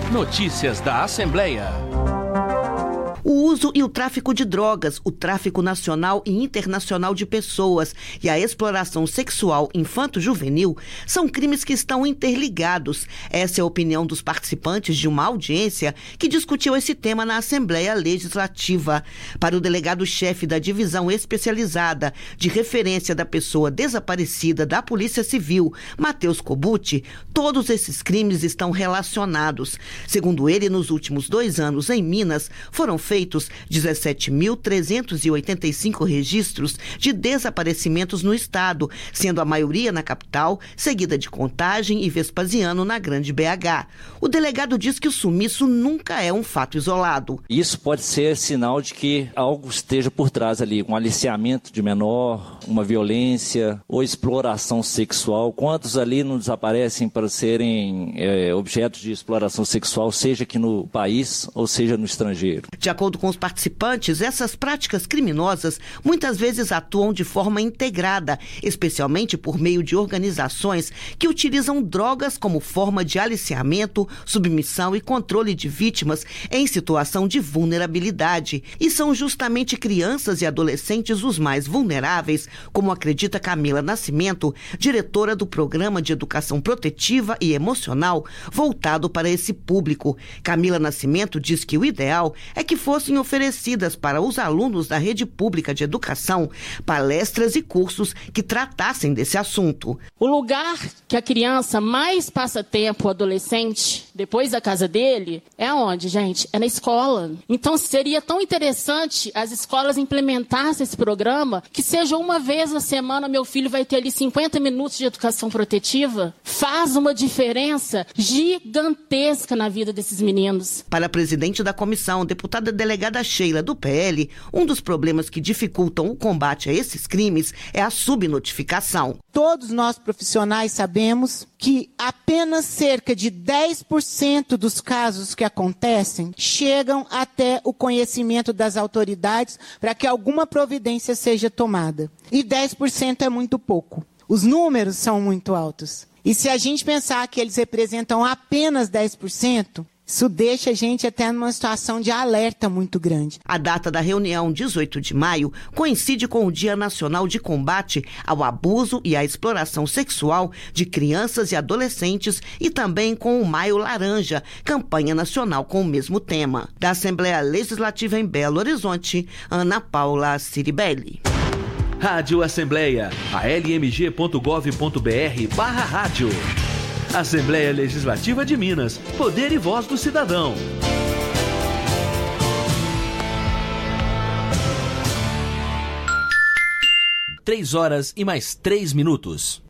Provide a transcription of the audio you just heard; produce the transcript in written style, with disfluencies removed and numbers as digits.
Notícias da Assembleia. O uso e o tráfico de drogas, o tráfico nacional e internacional de pessoas e a exploração sexual infanto-juvenil são crimes que estão interligados. Essa é a opinião dos participantes de uma audiência que discutiu esse tema na Assembleia Legislativa. Para o delegado-chefe da Divisão Especializada de Referência da Pessoa Desaparecida da Polícia Civil, Matheus Cobutti, todos esses crimes estão relacionados. Segundo ele, nos últimos 2 anos em Minas, foram feitos 17.385 registros de desaparecimentos no estado, sendo a maioria na capital, seguida de Contagem e Vespasiano na Grande BH. O delegado diz que o sumiço nunca é um fato isolado. Isso pode ser sinal de que algo esteja por trás ali, um aliciamento de menor, uma violência ou exploração sexual. Quantos ali não desaparecem para serem objetos de exploração sexual, seja aqui no país ou seja no estrangeiro? De acordo com os participantes, essas práticas criminosas muitas vezes atuam de forma integrada, especialmente por meio de organizações que utilizam drogas como forma de aliciamento, submissão e controle de vítimas em situação de vulnerabilidade. E são justamente crianças e adolescentes os mais vulneráveis, como acredita Camila Nascimento, diretora do Programa de Educação Protetiva e Emocional voltado para esse público. Camila Nascimento diz que o ideal é que fossem oferecidas para os alunos da rede pública de educação palestras e cursos que tratassem desse assunto. O lugar que a criança mais passa tempo, o adolescente, depois da casa dele, é onde, gente? É na escola. Então seria tão interessante as escolas implementassem esse programa, que seja uma vez na semana meu filho vai ter ali 50 minutos de educação protetiva. Faz uma diferença gigantesca na vida desses meninos. Para a presidente da comissão, deputada delegada Sheila, do PL, um dos problemas que dificultam o combate a esses crimes é a subnotificação. Todos nós profissionais sabemos que apenas cerca de 10% dos casos que acontecem chegam até o conhecimento das autoridades para que alguma providência seja tomada. E 10% é muito pouco. Os números são muito altos. E se a gente pensar que eles representam apenas 10%, isso deixa a gente até numa situação de alerta muito grande. A data da reunião, 18 de maio, coincide com o Dia Nacional de Combate ao Abuso e à Exploração Sexual de Crianças e Adolescentes e também com o Maio Laranja, campanha nacional com o mesmo tema. Da Assembleia Legislativa em Belo Horizonte, Ana Paula Ciribelli. Rádio Assembleia, almg.gov.br/rádio. Assembleia Legislativa de Minas, poder e voz do cidadão. 3 horas e mais 3 minutos.